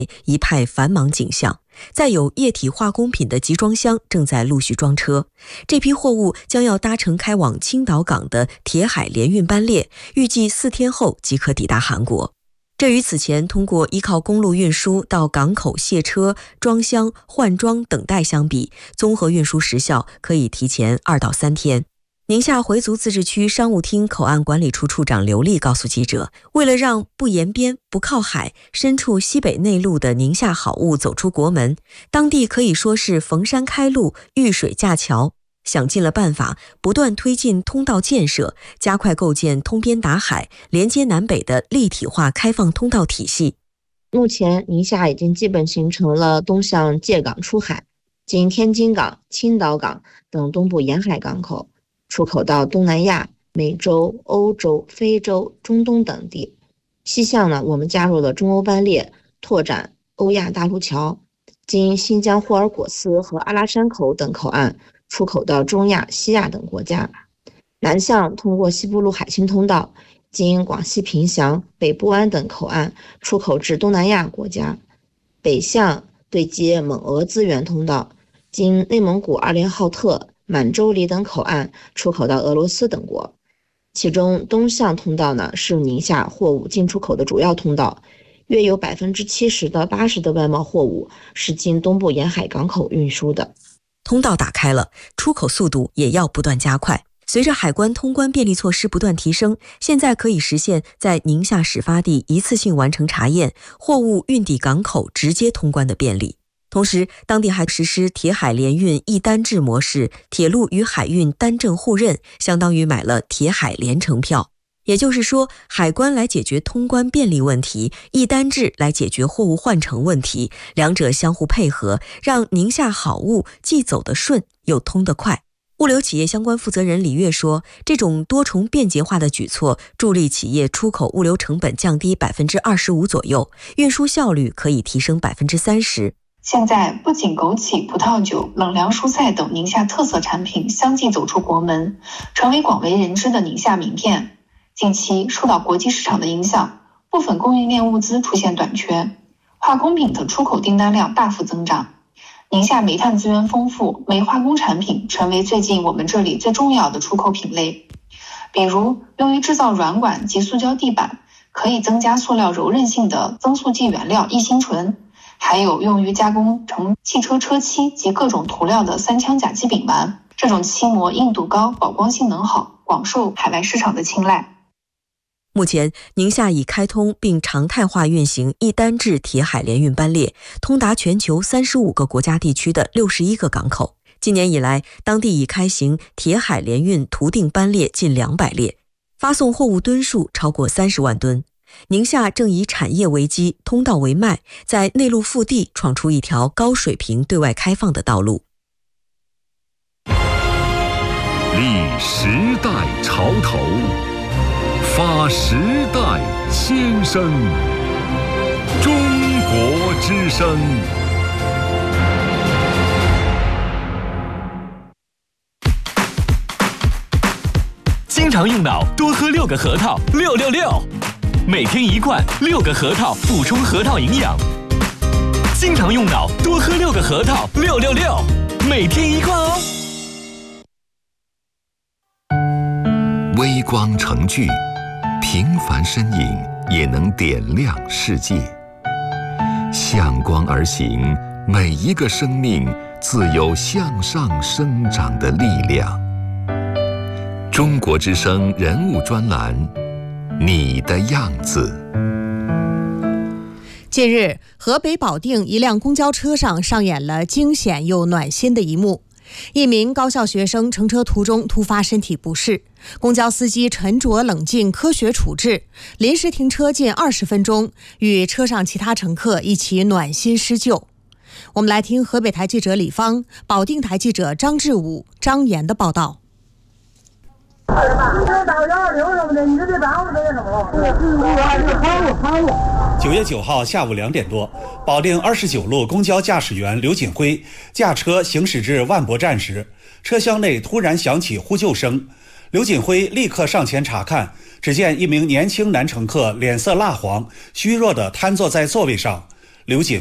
一派繁忙景象。再有液体化工品的集装箱正在陆续装车，这批货物将要搭乘开往青岛港的铁海联运班列，预计4天后即可抵达韩国。这与此前通过依靠公路运输到港口卸车、装箱、换装等待相比，综合运输时效可以提前2到3天。宁夏回族自治区商务厅口岸管理处处长刘丽告诉记者，为了让不沿边、不靠海、身处西北内陆的宁夏好物走出国门，当地可以说是逢山开路、遇水架桥，想尽了办法，不断推进通道建设，加快构建通边达海、连接南北的立体化开放通道体系。 目前，宁夏已经基本形成了东向界港出海，经天津港、青岛港等东部沿海港口，出口到东南亚、美洲、欧洲、非洲、中东等地。西向呢，我们加入了中欧班列，拓展欧亚大陆桥，经新疆霍尔果斯和阿拉山口等口岸出口到中亚、西亚等国家。南向通过西部陆海青通道，经广西凭祥、北部湾等口岸出口至东南亚国家。北向对接蒙俄资源通道，经内蒙古阿联浩特、满洲里等口岸出口到俄罗斯等国。其中东向通道呢，是宁夏货物进出口的主要通道，约有70%到80%的外贸货物是经东部沿海港口运输的。 通道打开了，出口速度也要不断加快。随着海关通关便利措施不断提升，现在可以实现在宁夏始发地一次性完成查验，货物运抵港口直接通关的便利。同时，当地还实施铁海联运一单制模式，铁路与海运单证互认，相当于买了铁海联程票。也就是说，海关来解决通关便利问题，一单制来解决货物换乘问题，两者相互配合，让宁夏好物既走得顺又通得快。物流企业相关负责人李月说，这种多重便捷化的举措助力企业出口物流成本降低25%左右，运输效率可以提升30%。 现在不仅枸杞、葡萄酒、冷凉蔬菜等宁夏特色产品相继走出国门，成为广为人知的宁夏名片。近期受到国际市场的影响，部分供应链物资出现短缺，化工品的出口订单量大幅增长。宁夏煤炭资源丰富，煤化工产品成为最近我们这里最重要的出口品类。比如用于制造软管及塑胶地板，可以增加塑料柔韧性的增塑剂原料异辛醇，还有用于加工成汽车车漆及各种涂料的三羟甲基丙烷，这种漆膜硬度高，保光性能好，广受海外市场的青睐。 目前，宁夏已开通并常态化运行一单制铁海联运班列，通达全球35个国家地区的61个港口。今年以来，当地已开行铁海联运图定班列近200列，发送货物吨数超过30万吨。宁夏正以产业为基，通道为脉，在内陆腹地闯出一条高水平对外开放的道路。 立时代潮头，发时代先声，中国之声。 经常用脑，多喝6个核桃，666。每天1罐，6个核桃，补充核桃营养。经常用脑，多喝6个核桃，666。每天1罐哦。 微光成炬，平凡身影也能点亮世界。向光而行，每一个生命自有向上生长的力量。中国之声人物专栏，你的样子。 近日，河北保定一辆公交车上上演了惊险又暖心的一幕。一名高校学生乘车途中突发身体不适，公交司机沉着冷静科学处置，临时停车近20分钟，与车上其他乘客一起暖心施救。我们来听河北台记者李芳、保定台记者张志武、张岩的报道。 9月9号下午2点多，保定29路公交驾驶员刘锦辉驾车行驶至万博站时，车厢内突然响起呼救声。刘锦辉立刻上前查看，只见一名年轻男乘客脸色蜡黄，虚弱地瘫坐在座位上。 刘瑾